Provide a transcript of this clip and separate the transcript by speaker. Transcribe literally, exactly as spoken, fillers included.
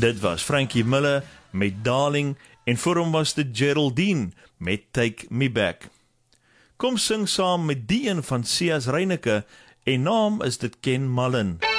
Speaker 1: Dit was Frankie Miller met Darling en voor hom was dit Geraldine met Take Me Back. Kom sing saam met die een van Sias Reyneke en naam is dit Ken Mullen.